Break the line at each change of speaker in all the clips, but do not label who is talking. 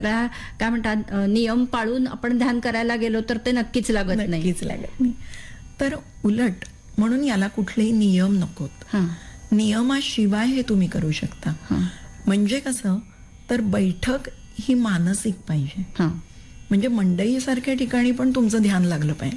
काय म्हणतात नियम पाळून आपण ध्यान करायला गेलो तर ते नक्कीच लागत नाही.
नक्कीच लागत नाही. तर उलट म्हणून याला कुठलेही नियम नकोत.
हां,
नियमाशिवाय हे तुम्ही करू शकता.
हां,
म्हणजे कसं, तर बैठक ही मानसिक पाहिजे.
हां.
म्हणजे मंडईसारख्या ठिकाणी पण तुमचं ध्यान लागलं पाहिजे.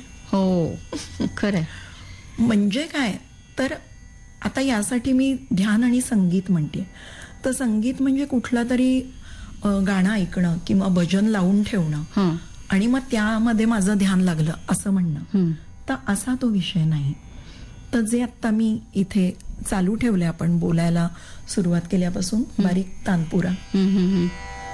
हो, खरंय.
म्हणजे काय, तर आता यासाठी मी ध्यान आणि संगीत म्हणते. तर संगीत म्हणजे कुठला तरी गाणं ऐकणं किंवा भजन लावून ठेवणं
हां,
आणि मग त्यामध्ये माझं ध्यान लागलं असं म्हणणं,
हं,
तर असा तो विषय नाही. तर जे आत्ता मी इथे चालू ठेवले, आपण बोलायला सुरुवात केल्यापासून बारीक तानपुरा
हं, हं, हं.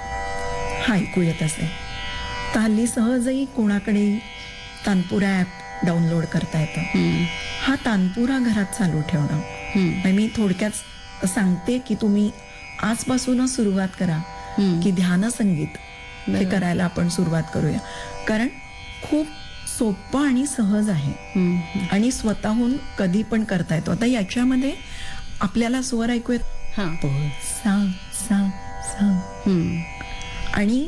हा ऐकू येत असेल. तर हल्ली सहजही कोणाकडे तानपुरा ॲप डाउनलोड करता येतं.
हं,
हा तानपुरा घरात चालू ठेवणं.
हं,
आणि मी थोडक्यात सांगते की तुम्ही आजपासूनच सुरुवात करा
हं.
की ध्यान संगीत हे
बरोबर.
करायला आपण सुरुवात करूया. कारण खूप सोपं आणि सहज आहे
हं, हं.
आणि स्वतःहून कधी पण करता येतो. आता याच्यामध्ये आपल्याला स्वर ऐकू येत
हां,
प सा सा सा
हं,
आणि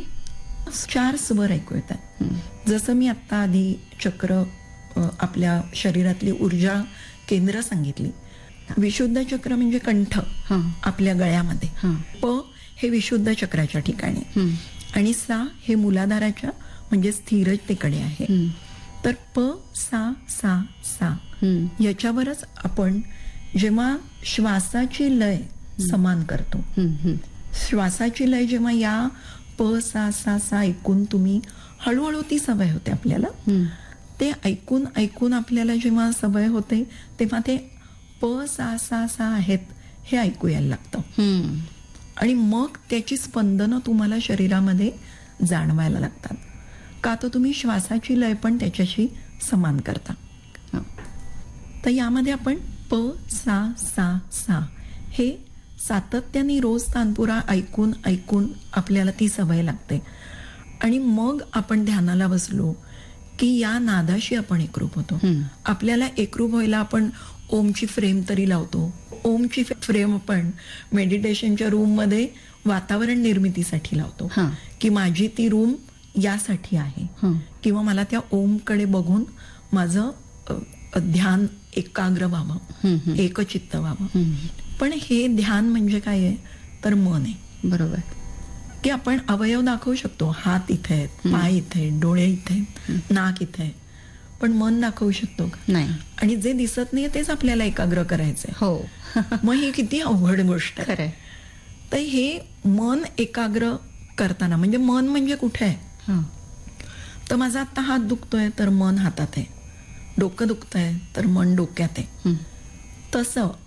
4 स्वर ऐकू येतात.
हं.
जसं मी आत्ता आधी चक्र आपल्या शरीरातली ऊर्जा केंद्र सांगितली. विशुद्ध चक्र म्हणजे कंठ
हां,
आपल्या गळ्यामध्ये.
हां.
प हे विशुद्ध चक्राच्या ठिकाणी
हं,
आणि सा हे मूलाधाराच्या म्हणजे स्थिरतेकडे आहे.
हं,
तर प सा सा सा
हं.
याच्यावरच आपण जेव्हा श्वासाची लय समान करतो,
हं, हं.
श्वासाची लय जेव्हा या प सा सा सा ऐकून तुम्ही हळूहळू ती सवय होते आपल्याला.
हं.
ते ऐकून ऐकून आपल्याला जेव्हा सवय होते तेव्हा ते प सा सा सा आहेत हे ऐकू यायला लागतं.
हं.
आणि मग त्याची स्पंदनं तुम्हाला शरीरामध्ये जाणवायला लागतात. का तर तुम्ही श्वासाची लय पण त्याच्याशी समान करता.
हां.
तर यामध्ये आपण प सा सा सा हे सातत्याने रोज तानपुरा ऐकून ऐकून आपल्याला ती सवय लागते. आणि मग आपण ध्यानाला बसलो की या नादाशी आपण एकरूप होतो. आपल्याला एकरूप व्हायला आपण ओमची फ्रेम तरी लावतो. ओमची फ्रेम आपण मेडिटेशनच्या रूममध्ये वातावरण निर्मितीसाठी लावतो
हां.
की माझी ती रूम यासाठी आहे
हं.
किंवा मला त्या ओमकडे बघून माझं ध्यान एकाग्र व्हावं,
हं, हं.
एकचित्त व्हावं.
हं.
पण हे ध्यान म्हणजे काय आहे, तर मन आहे.
बरोबर.
की आपण अवयव दाखवू शकतो, हात इथे आहेत, पाय इथे आहेत, डोळे इथे आहेत, नाक इथे आहे, पण मन दाखवू शकतो का?
नाही.
आणि जे दिसत नाही तेच आपल्याला एकाग्र करायचंय.
हो.
मग ही किती अवघड गोष्ट आहे.
खरंय.
तर हे मन एकाग्र करताना म्हणजे मन म्हणजे कुठे आहे,
हां.
तर माझा आता हात दुखतोय तर मन हातात आहे, डोकं दुखतंय तर मन डोक्यात आहे.
हं.
तसं